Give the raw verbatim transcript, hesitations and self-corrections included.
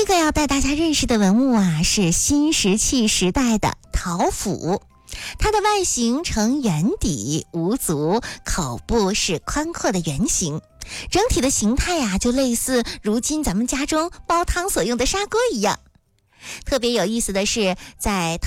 一个要带大家认识的文物啊，是新石器时代的陶釜。它的外形呈圆底，无足，口部是宽阔的圆形，整体的形态呀、啊，就类似如今咱们家中煲汤所用的砂锅一样。特别有意思的是，在